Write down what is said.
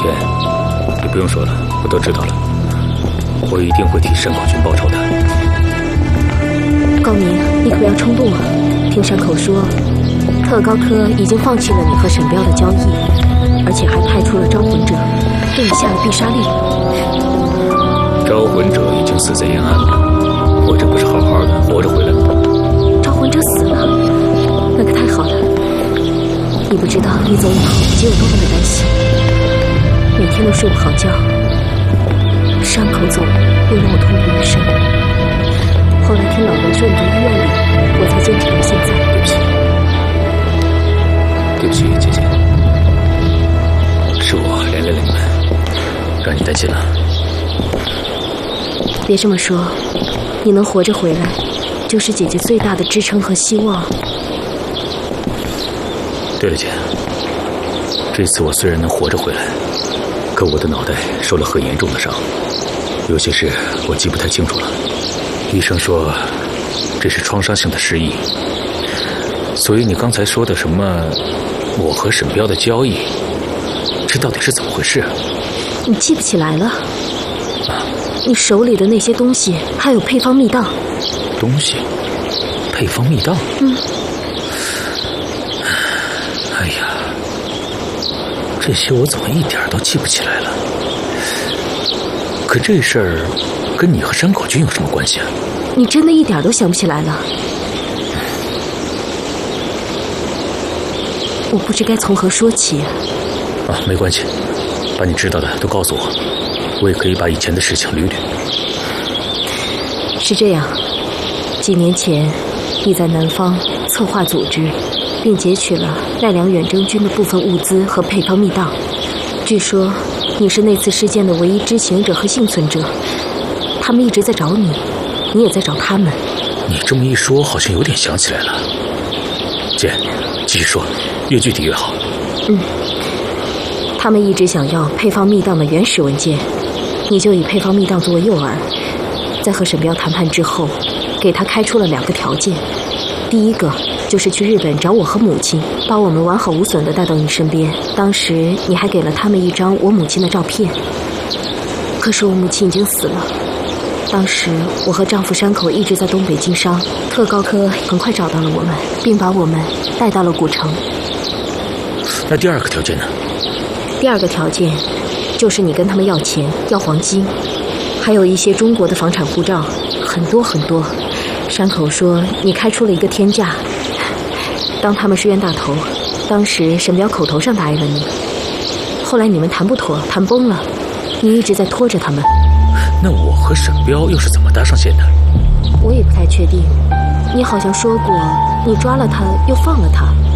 姐，你不用说了，我都知道了。我一定会替山口君报仇的。 高明，你可不要冲动啊！听山口说，特高科已经放弃了你和沈彪的交易，而且还派出了招魂者，对你下了必杀令。 招魂者已经死在延安了，我这不是好好的活着回来吗？ 招魂者死了，那可太好了！你不知道你走以后姐有多么的担心，每天都睡不好觉。山口走会让我痛不欲生，后来听老人说你在医院里，我才坚持到现在。 对不起，姐姐，是我连累了你们，让你担心了。 别这么说，你能活着回来，就是姐姐最大的支撑和希望。 对了，姐，这次我虽然能活着回来，可我的脑袋受了很严重的伤，有些事我记不太清楚了。医生说这是创伤性的失忆，所以你刚才说的什么我和沈彪的交易，这到底是怎么回事？ 你记不起来了？你手里的那些东西，还有配方密档。 东西？配方密档？哎呀，这些我怎么一点都记不起来了？可这事儿跟你和山口君有什么关系啊？ 你真的一点都想不起来了？我不知该从何说起。 没关系，把你知道的都告诉我，我也可以把以前的事情捋捋。 是这样，几年前你在南方策划组织，并截取了奈良远征军的部分物资和配方密档。据说你是那次事件的唯一知情者和幸存者，他们一直在找你，你也在找他们。 你这么一说，好像有点想起来了。姐，继续说，越具体越好。 他们一直想要配方密档的原始文件，你就以配方密档作为诱饵，在和沈彪谈判之后，给他开出了2个条件。第一个就是去日本找我和母亲，把我们完好无损地带到你身边。当时你还给了他们一张我母亲的照片，可是我母亲已经死了。当时我和丈夫山口一直在东北经商，特高科很快找到了我们，并把我们带到了古城。 那第2个条件呢？ 第2个条件就是你跟他们要钱，要黄金，还有一些中国的房产护照，很多很多。山口说你开出了一个天价，当他们是冤大头。当时沈彪口头上答应了你，后来你们谈不妥，谈崩了，你一直在拖着他们。 那我和沈彪又是怎么搭上线的？ 我也不太确定，你好像说过你抓了他又放了他。